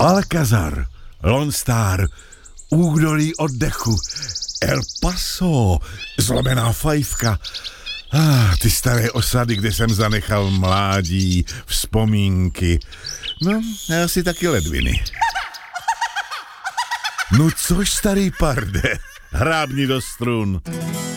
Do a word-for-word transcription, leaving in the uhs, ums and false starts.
Alcazar, Lone Star, Údolí oddechu, El Paso, Zlomená fajfka. Ah, ty staré osady, kde jsem zanechal mládí, vzpomínky. No, a asi taky ledviny. No což, starý parde, hrábni do strun.